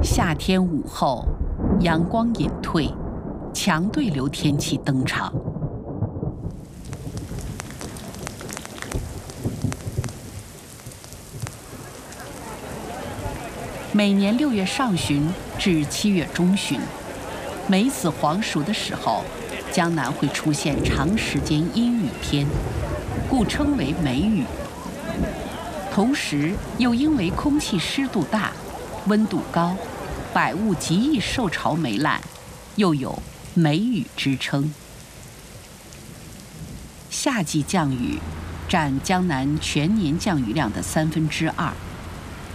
夏天午后，阳光隐退，强对流天气登场。每年6月上旬至7月中旬，每此黄熟的时候，江南会出现长时间阴雨天，故称为梅雨。同时，又因为空气湿度大、温度高，百物极易受潮霉烂，又有梅雨之称。夏季降雨占江南全年降雨量的2/3。